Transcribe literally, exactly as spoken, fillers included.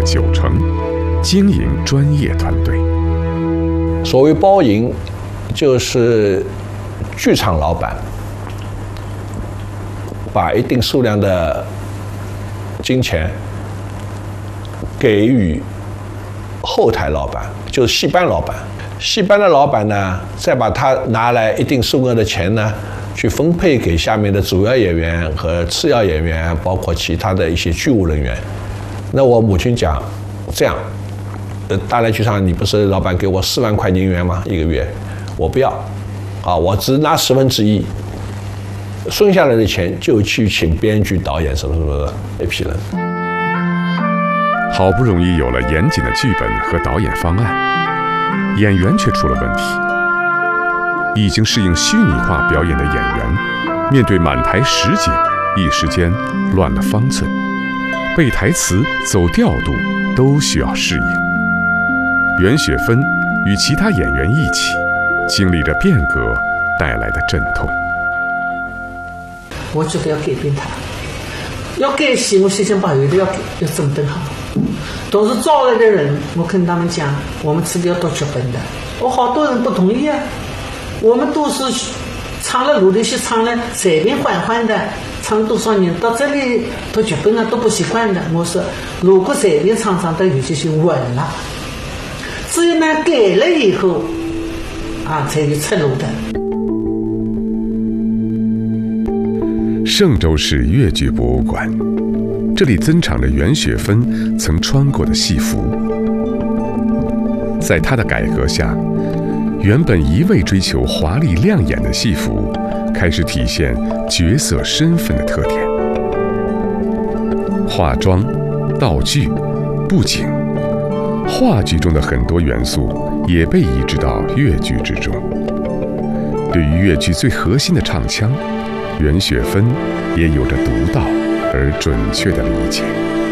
九成，经营专业团队。 所谓包赢，就是剧场老板把一定数量的金钱给予后台老板，就是戏班老板。戏班的老板呢，再把他拿来一定数额的钱呢，去分配给下面的主要演员和次要演员，包括其他的一些剧务人员。那我母亲讲，这样，呃，大来剧场你不是老板给我四万块银元吗？一个月，我不要，啊，我只拿十分之一，剩下来的钱就去请编剧、导演什么什么的那批人。 好不容易有了严谨的剧本和导演方案，演员却出了问题。已经适应虚拟化表演的演员，面对满台实景，一时间乱了方寸，背台词、走调度都需要适应。袁雪芬与其他演员一起，经历着变革带来的阵痛。 我觉得要改变它，要改戏，我想想把有的要改，要整顿好。都是招来的人，我跟他们讲，我们自己要读剧本的。我好多人不同意啊，我们都是唱了鲁地戏，唱了随便缓缓的，唱多少年，到这里读剧本啊都不习惯的。我说，如果随便唱唱，到有些就稳了。只有呢改了以后，啊，才有出路的。 嵊州市越剧博物馆，这里珍藏着袁雪芬曾穿过的戏服。在她的改革下，原本一味追求华丽亮眼的戏服，开始体现角色身份的特点。化妆、道具、布景，话剧中的很多元素也被移植到越剧之中。对于越剧最核心的唱腔，袁雪芬也有着独到而准确的理解。